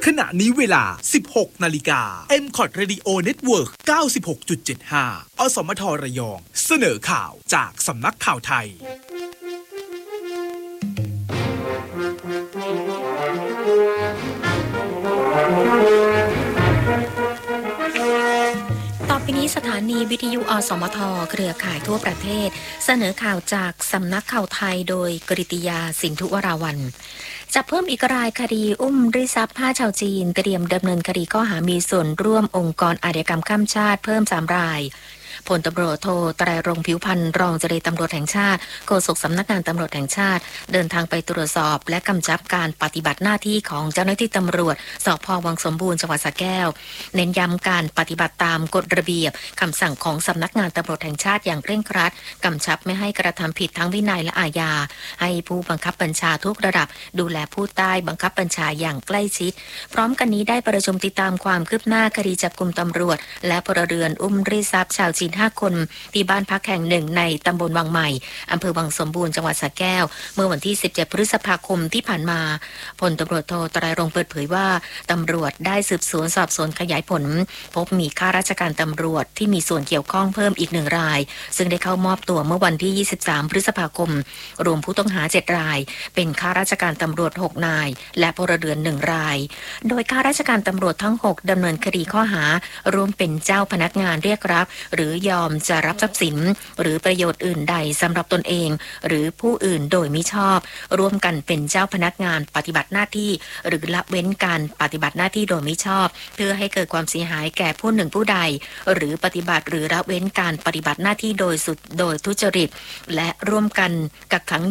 ขณะนี้เวลา 16 นาฬิกา MCOT Radio Network 96.75 อสมทระยองเสนอข่าวจากสำนักข่าวไทยต่อไปนี้สถานีวิทยุอสมทเครือข่ายทั่วประเทศเสนอข่าวจากสำนักข่าวไทยโดยกฤติยาสินธุวราวัลย์จะเพิ่มอีกรายคดีอุ้มริทรัพย์5ชาวจีนเตรียมดำเนินคดีข้อหามีส่วนร่วมองค์กรอาชญากรรมข้ามชาติเพิ่ม3รายพลตำรวจโทไตรรงค์ผิวพรรณรองเจรตำรวจแห่งชาติโฆษกสำนักงานตำรวจแห่งชาติเดินทางไปตรวจสอบและกำชับการปฏิบัติหน้าที่ของเจ้าหน้าที่ตำรวจสภ.วังสมบูรณ์จังหวัดสระแก้วเน้นย้ำการปฏิบัติตามกฎระเบียบคำสั่งของสำนักงานตำรวจแห่งชาติอย่างเคร่งครัดกำชับไม่ให้กระทำผิดทั้งวินัยและอาญาให้ผู้บังคับบัญชาทุกระดับดูแลผู้ใต้บังคับบัญชาอย่างใกล้ชิดพร้อมกันนี้ได้ประชุมติดตามความคืบหน้าคดีจับกุมตำรวจและพลเรือนอุ้มริทรัพย์ชาวจีน5คนที่บ้านพักแห่งหนึ่งในตำบลวังใหม่อำเภอวังสมบูรณ์จังหวัดสระแก้วเมื่อวันที่17พฤษภาคมที่ผ่านมาพลตำรวจโทไตรรงค์เปิดเผยว่าตำรวจได้สืบสวนสอบสวนขยายผลพบมีข้าราชการตำรวจที่มีส่วนเกี่ยวข้องเพิ่มอีก1รายซึ่งได้เข้ามอบตัวเมื่อวันที่23พฤษภาคมรวมผู้ต้องหา7รายเป็นข้าราชการตำรวจ6นายและพลเรือน1รายโดยข้าราชการตำรวจทั้ง6ดำเนินคดีข้อหาร่วมเป็นเจ้าพนักงานเรียกรับหรือยอมจะรับทรัพย์สินหรือประโยชน์อื่นใดสำหรับตนเองหรือผู้อื่นโดยมิชอบร่วมกันเป็นเจ้าพนักงานปฏิบัติหน้าที่หรือละเว้นการปฏิบัติหน้าที่โดยมิชอบเพื่อให้เกิดความเสียหายแก่ผู้หนึ่งผู้ใดหรือปฏิบัติหรือละเว้นการปฏิบัติหน้าที่โดยทุจริตและร่วมกันกักขัง